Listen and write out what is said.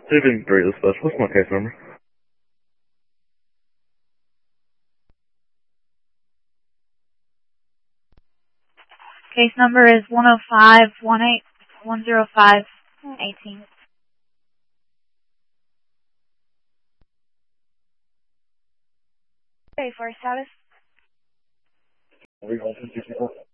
Division 3 of the special. What's my case number? Case number is 105-18105-18. Okay, for status. Are we going to 64?